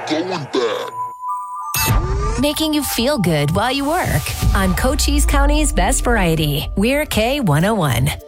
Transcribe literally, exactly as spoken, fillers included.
going back. Making you feel good while you work on Cochise County's Best Variety. We're K one oh one.